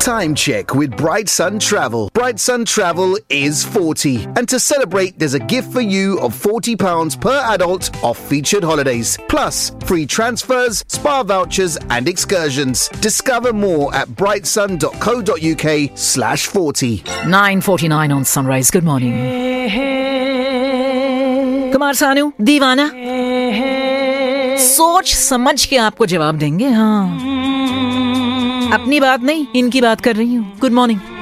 Time check with Bright Sun Travel. Bright Sun Travel is 40. And to celebrate, there's a gift for you of £40 per adult off featured holidays. Plus, free transfers, spa vouchers and excursions. Discover more at brightsun.co.uk/40. 9:49 on Sunrise. Good morning. Kumar Sanu दीवाना सोच समझ के आपको जवाब देंगे. हाँ, अपनी बात नहीं, इनकी बात कर रही हूँ. Good morning.